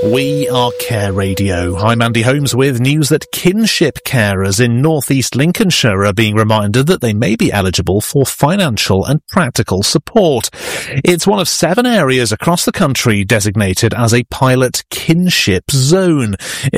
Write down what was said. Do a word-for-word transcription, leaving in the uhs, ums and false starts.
We are Care Radio. I'm Andy Holmes with news that kinship carers in North East Lincolnshire are being reminded that they may be eligible for financial and practical support. It's one of seven areas across the country designated as a pilot kinship zone.